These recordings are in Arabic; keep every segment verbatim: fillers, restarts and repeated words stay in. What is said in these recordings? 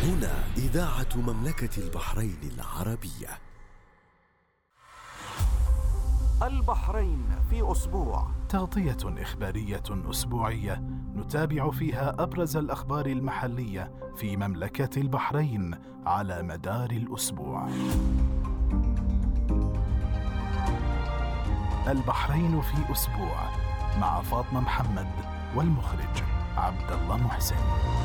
هنا إذاعة مملكة البحرين العربية. البحرين في أسبوع، تغطية إخبارية أسبوعية نتابع فيها أبرز الأخبار المحلية في مملكة البحرين على مدار الأسبوع. البحرين في أسبوع مع فاطمة محمد والمخرج عبد الله محسن.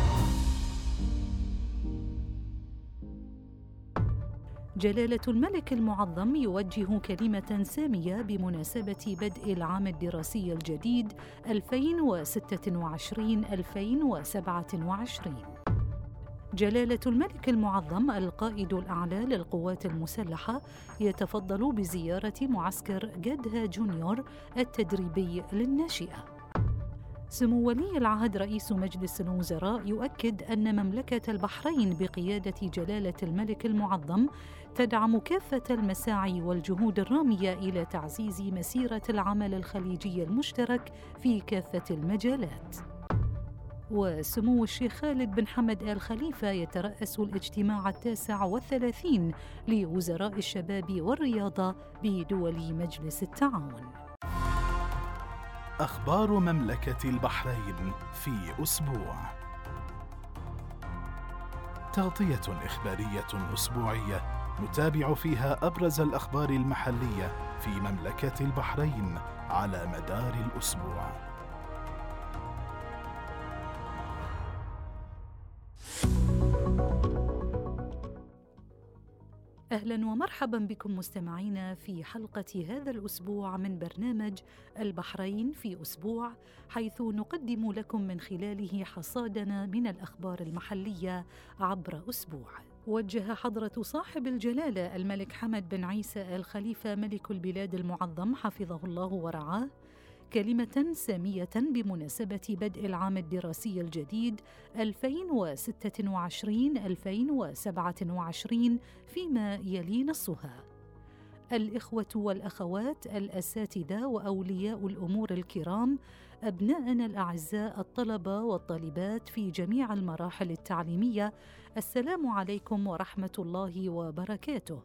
جلالة الملك المعظم يوجه كلمة سامية بمناسبة بدء العام الدراسي الجديد ألفين وستة وعشرين ألفين وسبعة وعشرين. جلالة الملك المعظم القائد الأعلى للقوات المسلحة يتفضل بزيارة معسكر جدها جونيور التدريبي للناشئة. سمو ولي العهد رئيس مجلس الوزراء يؤكد أن مملكة البحرين بقيادة جلالة الملك المعظم تدعم كافة المساعي والجهود الرامية إلى تعزيز مسيرة العمل الخليجي المشترك في كافة المجالات. وسمو الشيخ خالد بن حمد آل خليفة يترأس الاجتماع التاسع والثلاثين لوزراء الشباب والرياضة بدول مجلس التعاون. أخبار مملكة البحرين في أسبوع، تغطية إخبارية أسبوعية نتابع فيها أبرز الأخبار المحلية في مملكة البحرين على مدار الأسبوع. أهلاً ومرحباً بكم مستمعينا في حلقة هذا الأسبوع من برنامج البحرين في أسبوع، حيث نقدم لكم من خلاله حصادنا من الأخبار المحلية عبر أسبوع. وجه حضرة صاحب الجلالة الملك حمد بن عيسى آل خليفة ملك البلاد المعظم حفظه الله ورعاه كلمة سامية بمناسبة بدء العام الدراسي الجديد ألفين وستة وعشرين ألفين وسبعة وعشرين فيما يلي نصها: الإخوة والأخوات الأساتذة وأولياء الأمور الكرام، أبناءنا الأعزاء الطلبة والطالبات في جميع المراحل التعليمية، السلام عليكم ورحمة الله وبركاته.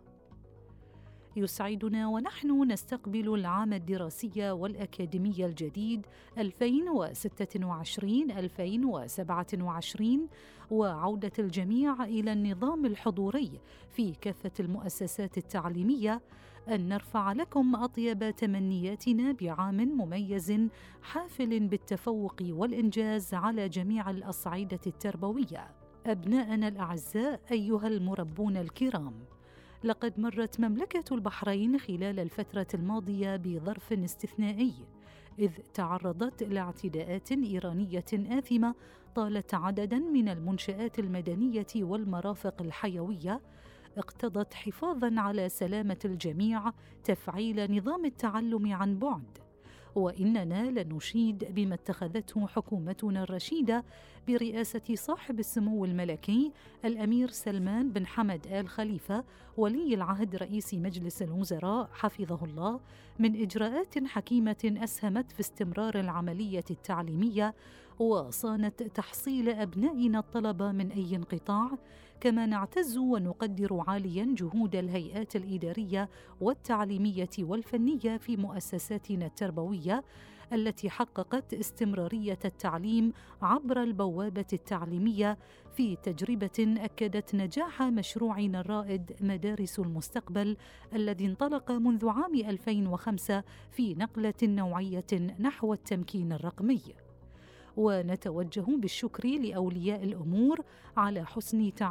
يسعدنا ونحن نستقبل العام الدراسي والأكاديمي الجديد ألفين وستة وعشرين ألفين وسبعة وعشرين وعودة الجميع إلى النظام الحضوري في كافة المؤسسات التعليمية، أن نرفع لكم أطيب تمنياتنا بعام مميز حافل بالتفوق والإنجاز على جميع الأصعدة التربوية. أبناءنا الأعزاء أيها المربون الكرام، لقد مرت مملكة البحرين خلال الفترة الماضية بظرف استثنائي، إذ تعرضت لاعتداءات إيرانية آثمة طالت عدداً من المنشآت المدنية والمرافق الحيوية، اقتضت حفاظاً على سلامة الجميع تفعيل نظام التعلم عن بعد. وإننا لنشيد بما اتخذته حكومتنا الرشيدة برئاسة صاحب السمو الملكي الأمير سلمان بن حمد آل خليفة ولي العهد رئيس مجلس الوزراء حفظه الله من إجراءات حكيمة أسهمت في استمرار العملية التعليمية وصانت تحصيل أبنائنا الطلبة من أي انقطاع، كما نعتز ونقدر عالياً جهود الهيئات الإدارية والتعليمية والفنية في مؤسساتنا التربوية التي حققت استمرارية التعليم عبر البوابة التعليمية في تجربة أكدت نجاح مشروعنا الرائد مدارس المستقبل الذي انطلق منذ عام ألفين وخمسة في نقلة نوعية نحو التمكين الرقمي. ونتوجه بالشكر لأولياء الأمور على حسن تعامل